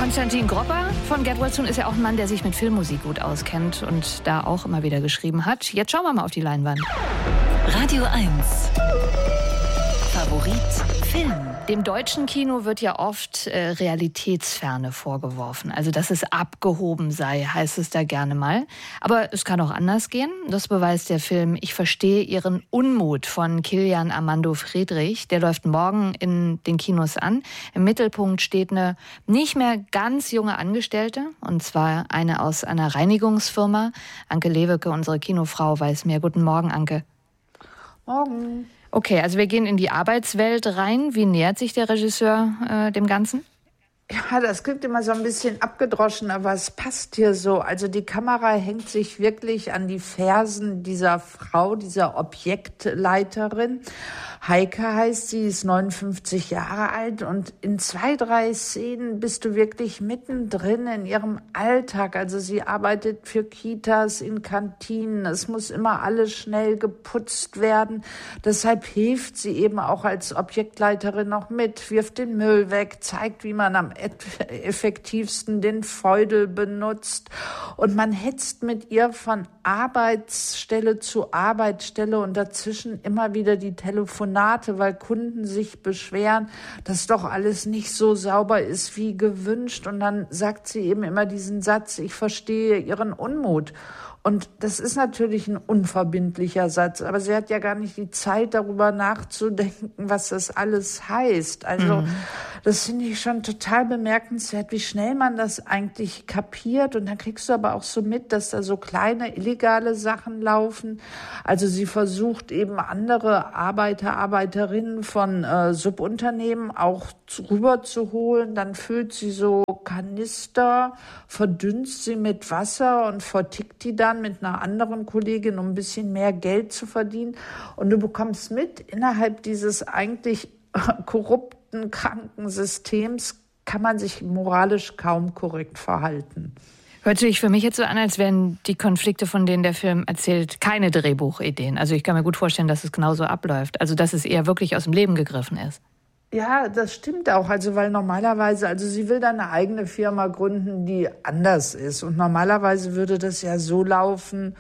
Konstantin Gropper von Get Well Soon ist ja auch ein Mann, der sich mit Filmmusik gut auskennt und da auch immer wieder geschrieben hat. Jetzt schauen wir mal auf die Leinwand. Radio 1. Favorit Film. Dem deutschen Kino wird ja oft Realitätsferne vorgeworfen. Also, dass es abgehoben sei, heißt es da gerne mal. Aber es kann auch anders gehen. Das beweist der Film Ich verstehe Ihren Unmut von Kilian Armando Friedrich. Der läuft morgen in den Kinos an. Im Mittelpunkt steht eine nicht mehr ganz junge Angestellte. Und zwar eine aus einer Reinigungsfirma. Anke Lewicke, unsere Kinofrau, weiß mehr. Guten Morgen, Anke. Morgen. Okay, also wir gehen in die Arbeitswelt rein. Wie nähert sich der Regisseur dem Ganzen? Ja, das klingt immer so ein bisschen abgedroschen, aber es passt hier so. Also die Kamera hängt sich wirklich an die Fersen dieser Frau, dieser Objektleiterin. Heike heißt sie, ist 59 Jahre alt und in 2, 3 Szenen bist du wirklich mittendrin in ihrem Alltag. Also sie arbeitet für Kitas, in Kantinen. Es muss immer alles schnell geputzt werden. Deshalb hilft sie eben auch als Objektleiterin noch mit, wirft den Müll weg, zeigt, wie man am effektivsten den Feudel benutzt. Und man hetzt mit ihr von Arbeitsstelle zu Arbeitsstelle und dazwischen immer wieder die Telefonate, weil Kunden sich beschweren, dass doch alles nicht so sauber ist wie gewünscht. Und dann sagt sie eben immer diesen Satz, ich verstehe Ihren Unmut. Und das ist natürlich ein unverbindlicher Satz, aber sie hat ja gar nicht die Zeit, darüber nachzudenken, was das alles heißt. Also das finde ich schon total bemerkenswert, wie schnell man das eigentlich kapiert. Und dann kriegst du aber auch so mit, dass da so kleine illegale Sachen laufen. Also sie versucht eben andere Arbeiter, Arbeiterinnen von Subunternehmen auch rüberzuholen. Dann füllt sie so Kanister, verdünst sie mit Wasser und vertickt die dann mit einer anderen Kollegin, um ein bisschen mehr Geld zu verdienen. Und du bekommst mit, innerhalb dieses eigentlich korrupten, kranken Systems kann man sich moralisch kaum korrekt verhalten. Hört sich für mich jetzt so an, als wären die Konflikte, von denen der Film erzählt, keine Drehbuchideen. Also ich kann mir gut vorstellen, dass es genauso abläuft. Also dass es eher wirklich aus dem Leben gegriffen ist. Ja, das stimmt auch. Also, weil normalerweise, also sie will dann eine eigene Firma gründen, die anders ist. Und normalerweise würde das ja so laufen,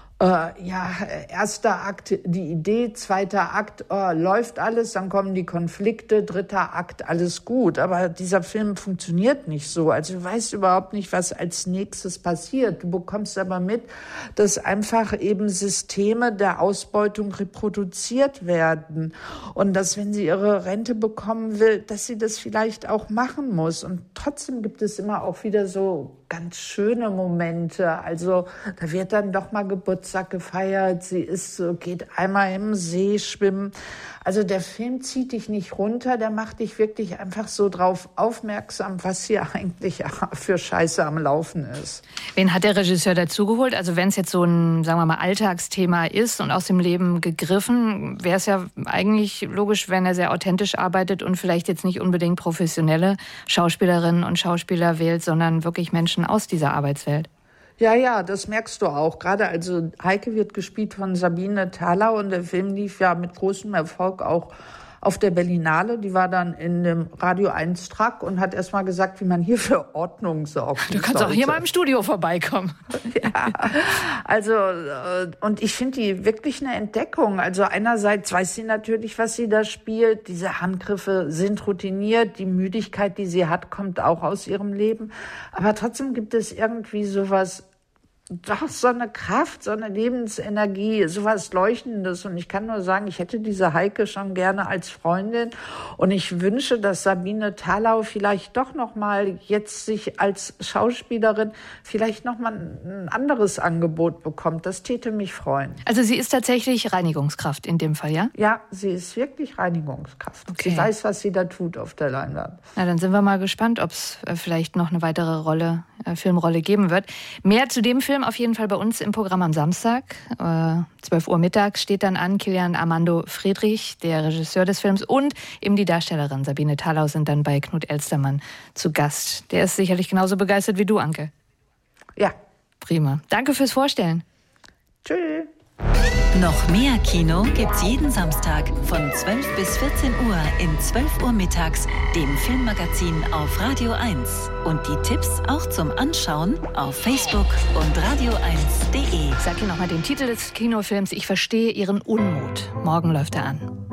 erster Akt die Idee, zweiter Akt läuft alles, dann kommen die Konflikte, dritter Akt alles gut. Aber dieser Film funktioniert nicht so. Also du weißt überhaupt nicht, was als nächstes passiert. Du bekommst aber mit, dass einfach eben Systeme der Ausbeutung reproduziert werden und dass, wenn sie ihre Rente bekommen will, dass sie das vielleicht auch machen muss. Und trotzdem gibt es immer auch wieder so ganz schöne Momente. Also da wird dann doch mal Geburtstag gefeiert, geht einmal im See schwimmen. Also der Film zieht dich nicht runter, der macht dich wirklich einfach so drauf aufmerksam, was hier eigentlich für Scheiße am Laufen ist. Wen hat der Regisseur dazugeholt? Also wenn es jetzt so ein, sagen wir mal, Alltagsthema ist und aus dem Leben gegriffen, wäre es ja eigentlich logisch, wenn er sehr authentisch arbeitet und vielleicht jetzt nicht unbedingt professionelle Schauspielerinnen und Schauspieler wählt, sondern wirklich Menschen aus dieser Arbeitswelt. Ja, das merkst du auch. Gerade also Heike wird gespielt von Sabine Thalau und der Film lief ja mit großem Erfolg auch auf der Berlinale. Die war dann in dem Radio 1 Track und hat erst mal gesagt, wie man hier für Ordnung sorgt. Du kannst auch hier mal im Studio vorbeikommen. Ja, also und ich finde die wirklich eine Entdeckung. Also einerseits weiß sie natürlich, was sie da spielt. Diese Handgriffe sind routiniert. Die Müdigkeit, die sie hat, kommt auch aus ihrem Leben. Aber trotzdem gibt es irgendwie sowas, doch so eine Kraft, so eine Lebensenergie, sowas Leuchtendes. Und ich kann nur sagen, ich hätte diese Heike schon gerne als Freundin. Und ich wünsche, dass Sabine Thalau vielleicht doch noch mal jetzt sich als Schauspielerin vielleicht noch mal ein anderes Angebot bekommt. Das täte mich freuen. Also sie ist tatsächlich Reinigungskraft in dem Fall, ja? Ja, sie ist wirklich Reinigungskraft. Okay. Sie weiß, was sie da tut auf der Leinwand. Na, dann sind wir mal gespannt, ob es vielleicht noch eine weitere Filmrolle geben wird. Mehr zu dem Film auf jeden Fall bei uns im Programm am Samstag. 12 Uhr mittags steht dann an. Kilian Armando Friedrich, der Regisseur des Films, und eben die Darstellerin Sabine Thalau sind dann bei Knut Elstermann zu Gast. Der ist sicherlich genauso begeistert wie du, Anke. Ja. Prima. Danke fürs Vorstellen. Tschüss. Noch mehr Kino gibt's jeden Samstag von 12 bis 14 Uhr in 12 Uhr mittags, dem Filmmagazin auf Radio 1. Und die Tipps auch zum Anschauen auf Facebook und radio1.de. Ich sage Ihnen nochmal den Titel des Kinofilms. Ich verstehe Ihren Unmut. Morgen läuft er an.